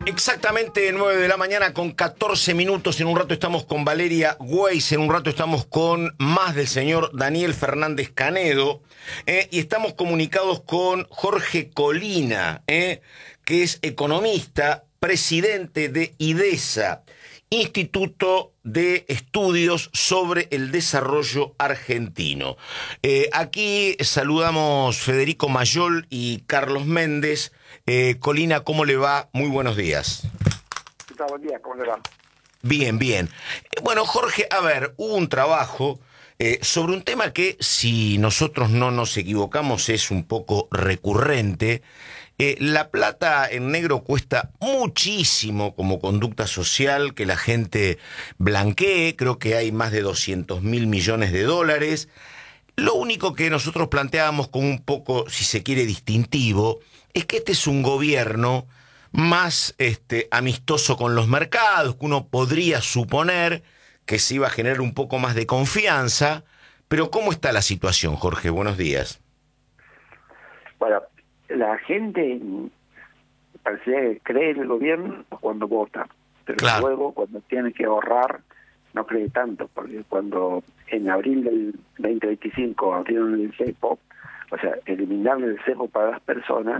Exactamente 9 de la mañana con 14 minutos. En un rato estamos con Valeria Weiss, en un rato estamos con más del señor Daniel Fernández Canedo, y estamos comunicados con Jorge Colina, que es economista, presidente de IDESA, Instituto de Estudios sobre el Desarrollo Argentino. Aquí saludamos Federico Mayol y Carlos Méndez. Colina, ¿cómo le va? Muy buenos días. Buen día, ¿cómo le va? Bien, bien. Bueno, Jorge, a ver, hubo un trabajo sobre un tema que, si nosotros no nos equivocamos, es un poco recurrente. La plata en negro cuesta muchísimo como conducta social que la gente blanquee. Creo que hay más de 200.000 millones de dólares. Lo único que nosotros planteábamos como un poco, si se quiere, distintivo, es que este es un gobierno más amistoso con los mercados, que uno podría suponer que se iba a generar un poco más de confianza. Pero ¿cómo está la situación, Jorge? Buenos días. Bueno, la gente parece que cree en el gobierno cuando vota, pero Claro. luego cuando tiene que ahorrar no cree tanto, porque cuando en abril del 2025 abrieron el cepo, o sea, eliminaron el cepo para las personas,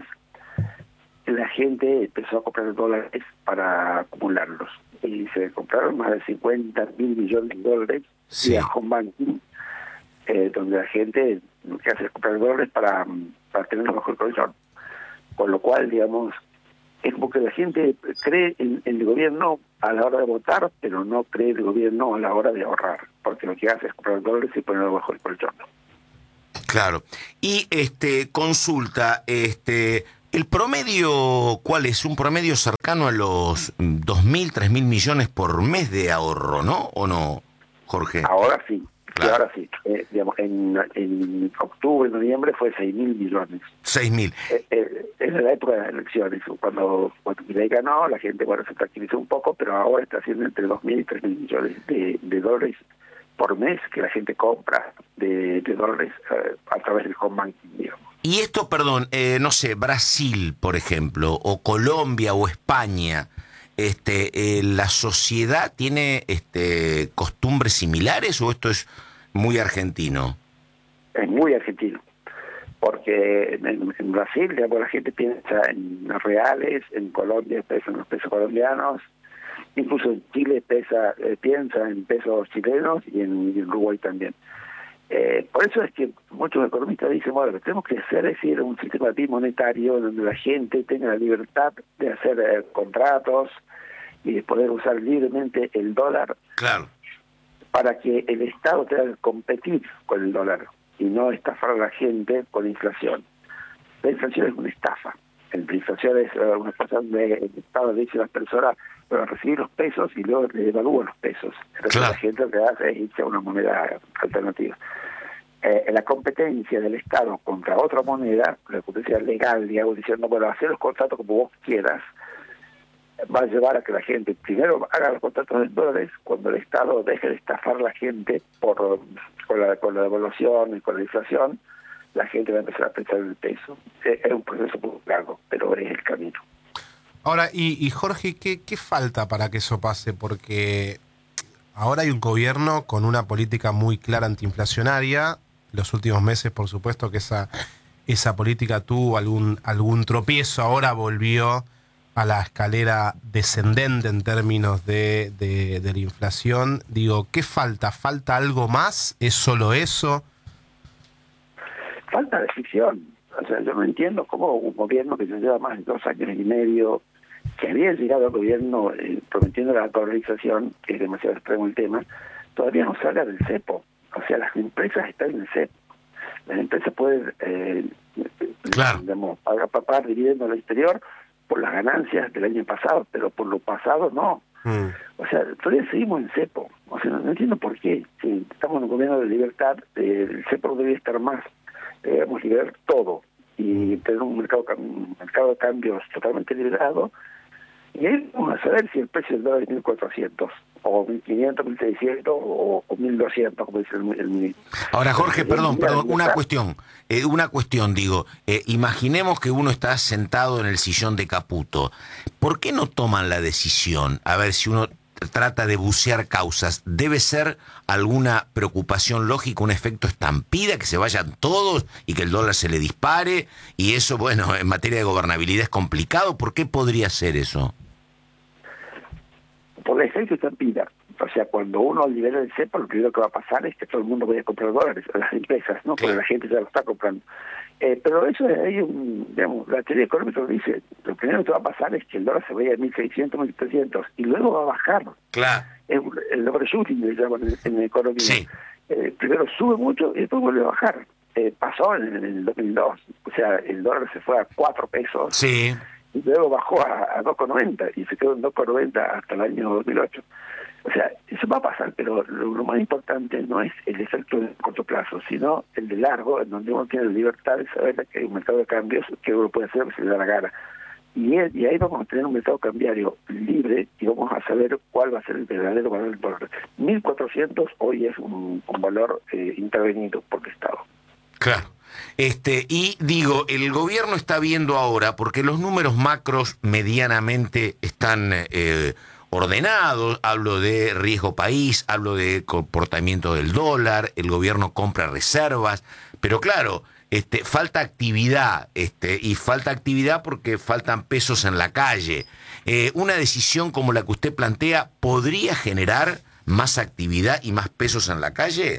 la gente empezó a comprar dólares para acumularlos. Y se compraron más de 50.000 millones de dólares vía home banking, donde la gente lo que hace es comprar dólares para tener mejor condición. Con lo cual, digamos, es como que la gente cree en el gobierno a la hora de votar, pero no cree en el gobierno a la hora de ahorrar, porque lo que hace es comprar dólares y ponerlo bajo el colchón. Claro. Y consulta, el promedio, ¿cuál es? Un promedio cercano a los 2.000, 3.000 millones por mes de ahorro, ¿no? ¿O no, Jorge? Ahora sí. Claro. Y ahora sí, digamos, en octubre, noviembre fue 6.000 millones. 6.000. Es la época de las elecciones. Cuando Milei ganó, la gente, bueno, se tranquilizó un poco, pero ahora está haciendo entre 2.000 y 3.000 millones de dólares por mes que la gente compra de dólares a través del home banking, digamos. Y esto, perdón, no sé, Brasil, por ejemplo, o Colombia o España, ¿la sociedad tiene costumbres similares o esto es muy argentino? Es muy argentino, porque en Brasil, digamos, la gente piensa en los reales, en Colombia piensa en los pesos colombianos, incluso en Chile piensa en pesos chilenos y en Uruguay también. Por eso es que muchos economistas dicen, bueno, lo que tenemos que hacer es ir a un sistema bimonetario donde la gente tenga la libertad de hacer contratos y de poder usar libremente el dólar. Claro. Para que el Estado tenga que competir con el dólar y no estafar a la gente con inflación. La inflación es una estafa. La inflación es una cosa donde el Estado le dice a las personas, van a recibir los pesos y luego le devalúan los pesos. Entonces la gente lo que hace es irse a una moneda alternativa. La competencia del Estado contra otra moneda, la competencia legal, digamos, diciendo, bueno, hacer los contratos como vos quieras, va a llevar a que la gente primero haga los contratos en dólares. Cuando el Estado deje de estafar a la gente con la devaluación y con la inflación, la gente va a empezar a pensar en el peso. Es un proceso muy largo, pero es el camino. Ahora, y Jorge, ¿qué falta para que eso pase? Porque ahora hay un gobierno con una política muy clara antiinflacionaria. Los últimos meses, por supuesto, que esa política tuvo algún tropiezo. Ahora volvió a la escalera descendente en términos de la inflación. Digo, ¿qué falta? ¿Falta algo más? ¿Es solo eso? Falta decisión. O sea, yo no entiendo cómo un gobierno que ya lleva más de 2 años y medio, que había llegado al gobierno prometiendo la dolarización, que es demasiado extremo el tema, todavía no sale del cepo. O sea, las empresas están en el cepo. Las empresas pueden Claro. digamos, pagar dividendos al exterior por las ganancias del año pasado, pero por lo pasado no. O sea, todavía seguimos en cepo. O sea, no entiendo por qué. Si estamos en un gobierno de libertad, el cepo debería estar más. Debemos liberar todo y tener un mercado de cambios totalmente liberado Y ahí vamos a saber si el precio del dólar es 1.400, o 1.500, 1.600, o 1.200, como dice el ministro. Ahora, Jorge, perdón, una cuestión, digo, imaginemos que uno está sentado en el sillón de Caputo. ¿Por qué no toman la decisión? A ver, si uno trata de bucear causas, ¿debe ser alguna preocupación lógica, un efecto estampida, que se vayan todos y que el dólar se le dispare? Y eso, bueno, en materia de gobernabilidad es complicado. ¿Por qué podría ser eso? Por el efecto estampida. O sea, cuando uno libera el cepo, lo primero que va a pasar es que todo el mundo vaya a comprar dólares, a las empresas, ¿no? Porque la gente ya lo está comprando. Pero eso hay digamos, la teoría económica lo dice, lo primero que va a pasar es que el dólar se vaya a 1.600, 1.300, y luego va a bajar. Claro. El overshooting, le llaman en economía. Sí. Primero sube mucho y después vuelve a bajar. Pasó en el 2002, o sea, el dólar se fue a 4 pesos. Sí. Y luego bajó a 2,90 y se quedó en 2,90 hasta el año 2008. O sea, eso va a pasar, pero lo más importante no es el efecto de corto plazo, sino el de largo, en donde uno tiene la libertad de saber que hay un mercado de cambios que uno puede hacer lo que se le da la gana. Y ahí vamos a tener un mercado cambiario libre y vamos a saber cuál va a ser el verdadero valor del dólar. 1.400 hoy es un valor intervenido por el Estado. Claro. Y digo, el gobierno está viendo ahora, porque los números macros medianamente están ordenados, hablo de riesgo país, hablo de comportamiento del dólar, el gobierno compra reservas, pero claro, falta actividad, y falta actividad porque faltan pesos en la calle. Una decisión como la que usted plantea, ¿podría generar más actividad y más pesos en la calle?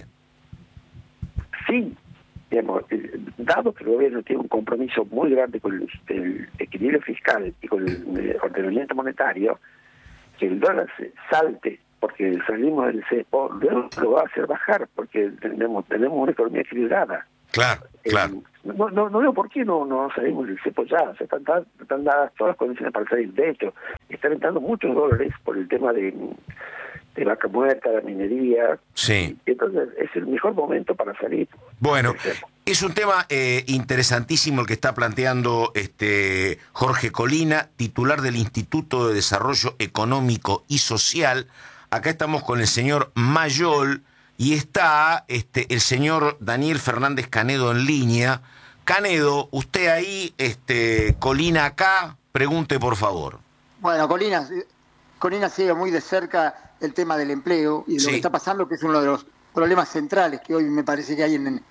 Sí. Digamos, dado que el gobierno tiene un compromiso muy grande con el equilibrio fiscal y con el ordenamiento monetario, que el dólar salte porque salimos del cepo, luego lo va a hacer bajar porque tenemos una economía equilibrada. Claro, claro. No veo por qué no salimos del cepo ya. O sea, están dadas todas las condiciones para salir. De hecho, están entrando muchos dólares por el tema de vaca muerta, la minería. Sí. Entonces es el mejor momento para salir. Bueno, es un tema interesantísimo el que está planteando Jorge Colina, titular del Instituto de Desarrollo Económico y Social. Acá estamos con el señor Mayol y está el señor Daniel Fernández Canedo en línea. Canedo, usted ahí, Colina acá, pregunte por favor. Bueno, Colina sigue muy de cerca el tema del empleo y de lo que está pasando, que es uno de los problemas centrales que hoy me parece que hay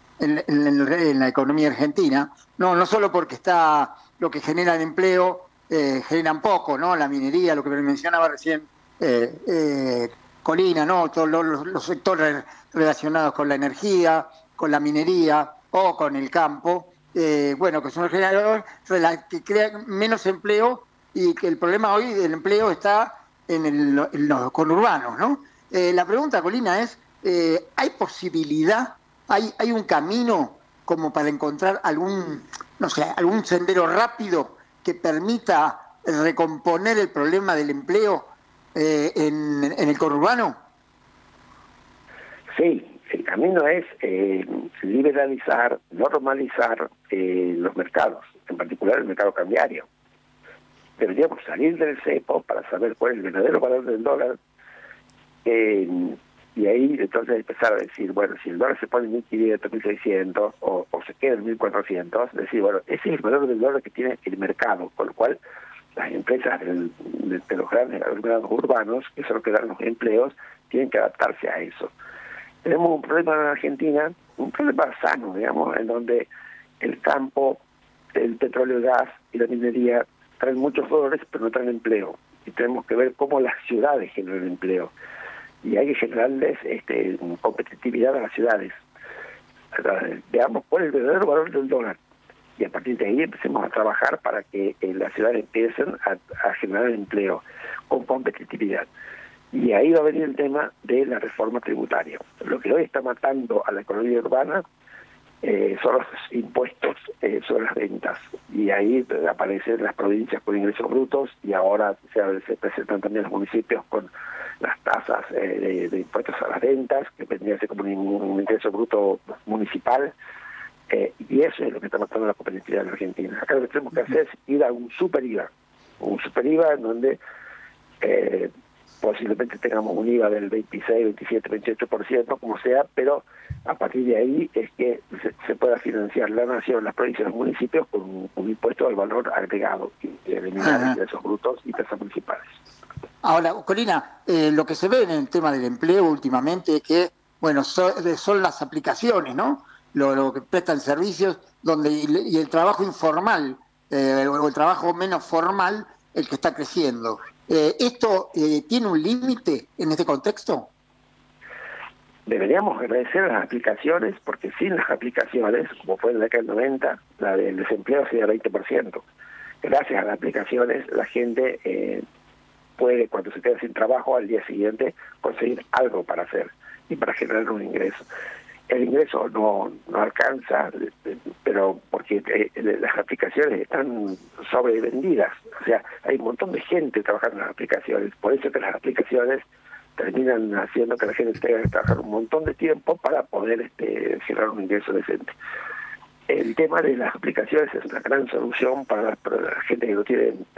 en la economía argentina, no solo porque está lo que genera el empleo, generan poco, ¿no? La minería, lo que mencionaba recién Colina, ¿no? Todos los sectores relacionados con la energía, con la minería o con el campo, bueno, que son los generadores que crean menos empleo, y que el problema hoy del empleo está en los conurbanos, ¿no? La pregunta, Colina, es, ¿hay posibilidad, hay un camino como para encontrar algún sendero rápido que permita recomponer el problema del empleo en el conurbano? Sí, el camino es liberalizar, normalizar los mercados, en particular el mercado cambiario. Deberíamos salir del cepo para saber cuál es el verdadero valor del dólar, y ahí entonces empezar a decir, bueno, si el dólar se pone en 1.500, 1.600 o se queda en 1.400, decir, bueno, ese es el valor del dólar que tiene el mercado, con lo cual las empresas de los grandes aglomerados urbanos, que son los que dan los empleos, tienen que adaptarse a eso. Tenemos un problema en Argentina, un problema sano, digamos, en donde el campo, el petróleo, el gas y la minería traen muchos dólares, pero no traen empleo. Y tenemos que ver cómo las ciudades generan empleo. Y hay que generarles competitividad a las ciudades. Veamos cuál es el verdadero valor del dólar. Y a partir de ahí empecemos a trabajar para que las ciudades empiecen a generar empleo con competitividad. Y ahí va a venir el tema de la reforma tributaria. Lo que hoy está matando a la economía urbana son los impuestos sobre las ventas, y ahí aparecen las provincias con ingresos brutos, y ahora se presentan también los municipios con las tasas de impuestos a las ventas, que vendría a ser como un ingreso bruto municipal, y eso es lo que está matando la competitividad en Argentina. Acá lo que tenemos que hacer es ir a un super IVA, un super IVA en donde posiblemente tengamos un IVA del 26, 27, 28%, como sea, pero a partir de ahí es que se pueda financiar la nación, las provincias, los municipios con un impuesto al valor agregado y eliminar ingresos brutos y tasas municipales. Ahora, Corina, lo que se ve en el tema del empleo últimamente es que, bueno, son las aplicaciones, ¿no? Lo que prestan servicios y el trabajo informal o el trabajo menos formal el que está creciendo. ¿Esto tiene un límite en este contexto? Deberíamos agradecer a las aplicaciones, porque sin las aplicaciones, como fue en la década del 90, la del desempleo sería 20%. Gracias a las aplicaciones, la gente puede, cuando se queda sin trabajo, al día siguiente conseguir algo para hacer y para generar un ingreso. El ingreso no alcanza, pero porque las aplicaciones están sobrevendidas. O sea, hay un montón de gente trabajando en las aplicaciones. Por eso que las aplicaciones terminan haciendo que la gente tenga que trabajar un montón de tiempo para poder generar un ingreso decente. El tema de las aplicaciones es una gran solución para la gente que no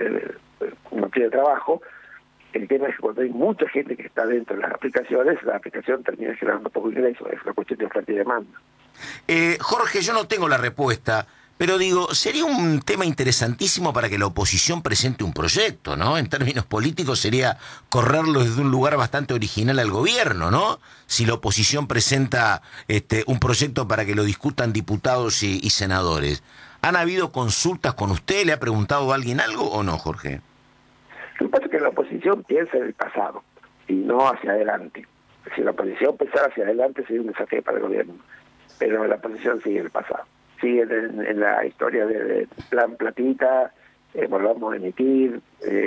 tiene trabajo. El tema es que cuando hay mucha gente que está dentro de las aplicaciones, la aplicación termina generando poco ingreso. Es una cuestión de oferta y demanda. Jorge, yo no tengo la respuesta, pero digo, sería un tema interesantísimo para que la oposición presente un proyecto, ¿no? En términos políticos sería correrlo desde un lugar bastante original al gobierno, ¿no? Si la oposición presenta un proyecto para que lo discutan diputados y senadores. ¿Han habido consultas con usted? ¿Le ha preguntado a alguien algo o no, Jorge? Lo que pasa es que la oposición piensa en el pasado y no hacia adelante. Si la oposición pensara hacia adelante sería un desafío para el gobierno, pero la oposición sigue en el pasado. Sigue en la historia de plan platita, volvamos a emitir,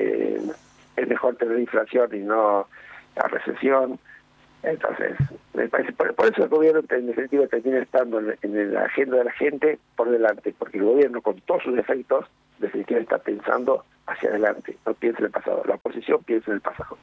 es mejor tener inflación y no la recesión. Entonces, me parece, por eso el gobierno en definitiva termina estando en la agenda de la gente por delante, porque el gobierno con todos sus defectos, en definitiva está pensando hacia adelante, no piensa en el pasado. La oposición piensa en el pasado.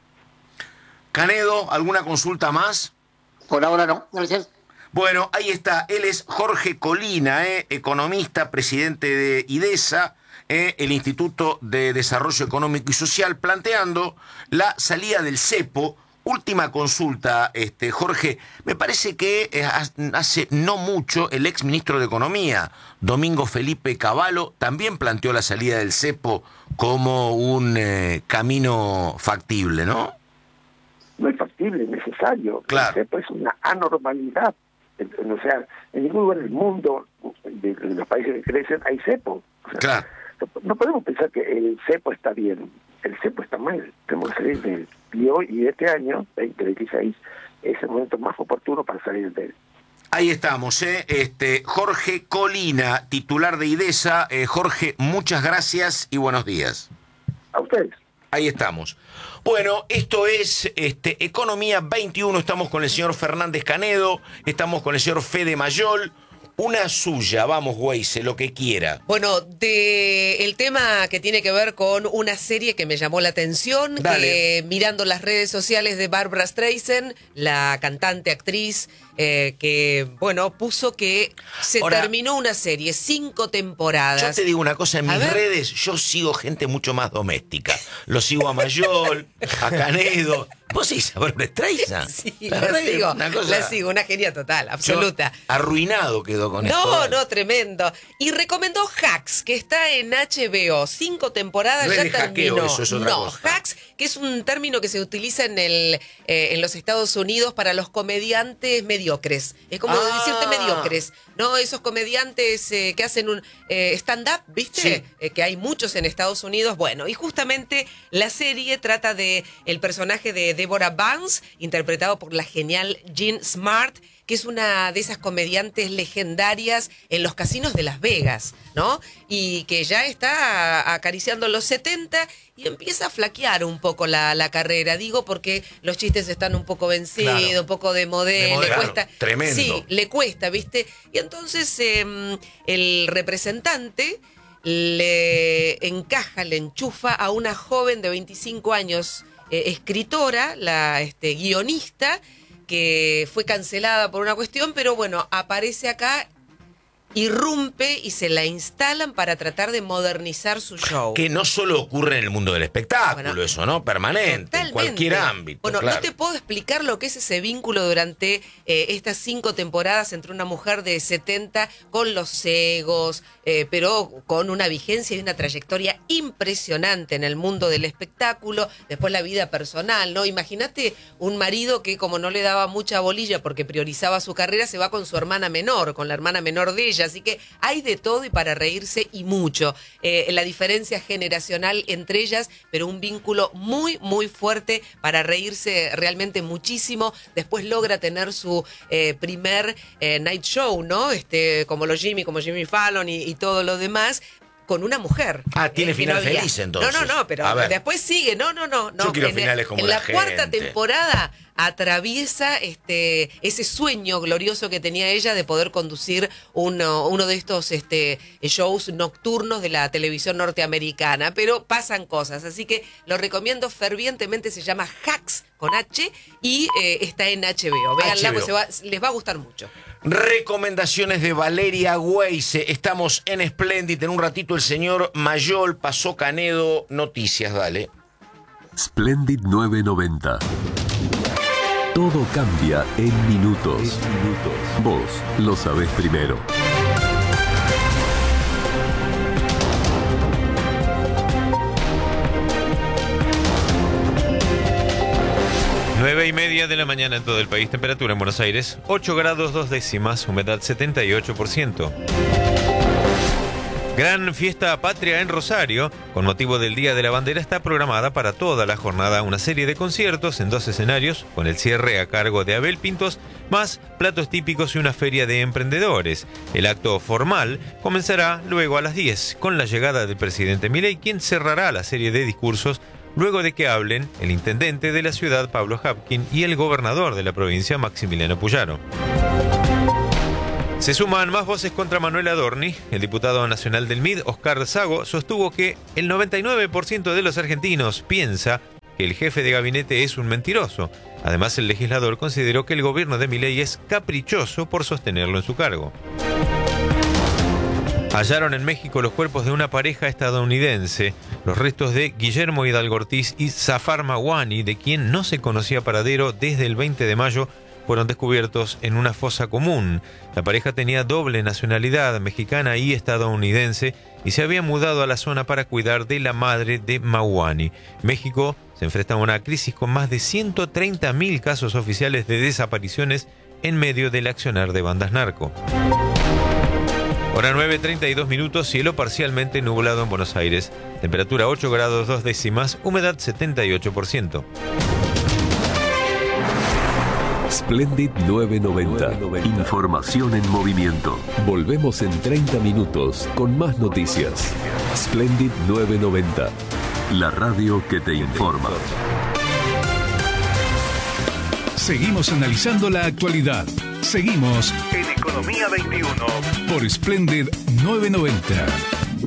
Canedo, ¿alguna consulta más? Por ahora no, gracias. Bueno, ahí está, él es Jorge Colina, economista, presidente de IDESA, el Instituto de Desarrollo Económico y Social, planteando la salida del cepo. Última consulta, Jorge, me parece que hace no mucho el ex ministro de Economía, Domingo Felipe Cavallo, también planteó la salida del cepo como un camino factible, ¿no? No es factible, es necesario. Claro. El cepo es una anormalidad. O sea, en ningún lugar del mundo, de los países que crecen, hay cepo. O sea, Claro. No podemos pensar que el cepo está bien, el cepo está mal. Tenemos que salir de él. Y hoy, y este año, 2026, es el momento más oportuno para salir de él. Ahí estamos, Jorge Colina, titular de IDESA. Jorge, muchas gracias y buenos días. A ustedes. Ahí estamos. Bueno, esto es Economía 21. Estamos con el señor Fernández Canedo, estamos con el señor Fede Mayol. Una suya, vamos, Weise, lo que quiera. Bueno, el tema que tiene que ver con una serie que me llamó la atención, que mirando las redes sociales de Barbra Streisand, la cantante, actriz, que, bueno, puso que se terminó una serie, 5 temporadas. Yo te digo una cosa, en mis redes yo sigo gente mucho más doméstica. Lo sigo a Mayol, a Canedo. ¿Vos seguís a Barbra Streisand? Sí, la sigo, una genia total, absoluta. Arruinado quedó con esto. No, tremendo. Y recomendó Hacks, que está en HBO, 5 temporadas, no ya es terminó. Hackeo, eso es otra cosa. Hacks, que es un término que se utiliza en los Estados Unidos para los comediantes mediocres. Es como decirte mediocres, ¿no? Esos comediantes que hacen un stand-up, ¿viste? Sí. Que hay muchos en Estados Unidos. Bueno, y justamente la serie trata de el personaje de Deborah Vance, interpretado por la genial Jean Smart, que es una de esas comediantes legendarias en los casinos de Las Vegas, ¿no? Y que ya está acariciando los 70 y empieza a flaquear un poco la carrera. Digo porque los chistes están un poco vencidos, un poco de modelo, le cuesta. Tremendo. Sí, le cuesta, ¿viste? Y entonces el representante le enchufa a una joven de 25 años, escritora, la guionista, que fue cancelada por una cuestión, pero bueno, aparece acá irrumpe y se la instalan para tratar de modernizar su show. Que no solo ocurre en el mundo del espectáculo, Bueno, eso, ¿no? Permanente, totalmente. en cualquier ámbito. Bueno, claro. no te puedo explicar lo que es ese vínculo durante estas 5 temporadas entre una mujer de 70 con los egos, pero con una vigencia y una trayectoria impresionante en el mundo del espectáculo. Después la vida personal, ¿no? Imagínate un marido que, como no le daba mucha bolilla porque priorizaba su carrera, se va con su hermana menor, con la hermana menor de ella. Así que hay de todo y para reírse y mucho. La diferencia generacional entre ellas, pero un vínculo muy, muy fuerte para reírse realmente muchísimo. Después logra tener su primer night show, ¿no? Como Jimmy Fallon y todo lo demás, con una mujer. Tiene final feliz entonces. No, pero después sigue. No. Yo quiero finales como en la la cuarta gente. temporada atraviesa ese sueño glorioso que tenía ella de poder conducir uno de estos shows nocturnos de la televisión norteamericana, pero pasan cosas, así que lo recomiendo fervientemente. Se llama Hacks con H y está en HBO. Véanla, HBO. pues les va a gustar mucho. Recomendaciones de Valeria Weise. Estamos en Splendid. En un ratito el señor Mayol pasó Canedo. Noticias, dale. Splendid 990. Todo cambia en minutos. Vos lo sabés primero. Nueve y media de la mañana en todo el país. Temperatura en Buenos Aires 8 grados 2 décimas, humedad 78%. Gran fiesta patria en Rosario. Con motivo del Día de la Bandera está programada para toda la jornada una serie de conciertos en 2 escenarios, con el cierre a cargo de Abel Pintos, más platos típicos y una feria de emprendedores. El acto formal comenzará luego a las 10, con la llegada del presidente Milei, quien cerrará la serie de discursos luego de que hablen el intendente de la ciudad, Pablo Hapkin, y el gobernador de la provincia, Maximiliano Puyaro. Se suman más voces contra Manuel Adorni. El diputado nacional del MID, Oscar Sago, sostuvo que el 99% de los argentinos piensa que el jefe de gabinete es un mentiroso. Además, el legislador consideró que el gobierno de Milei es caprichoso por sostenerlo en su cargo. Hallaron en México los cuerpos de una pareja estadounidense. Los restos de Guillermo Hidalgo Ortiz y Zafar Mawani, de quien no se conocía paradero desde el 20 de mayo, fueron descubiertos en una fosa común. La pareja tenía doble nacionalidad, mexicana y estadounidense, y se había mudado a la zona para cuidar de la madre de Mawani. México se enfrenta a una crisis con más de 130.000 casos oficiales de desapariciones en medio del accionar de bandas narco. Hora 9:32 minutos, cielo parcialmente nublado en Buenos Aires. Temperatura 8 grados 2 décimas, humedad 78%. Splendid 990. Información en movimiento. Volvemos en 30 minutos con más noticias. Splendid 990. La radio que te informa. Seguimos analizando la actualidad. Seguimos en Economía 21 por Splendid 990.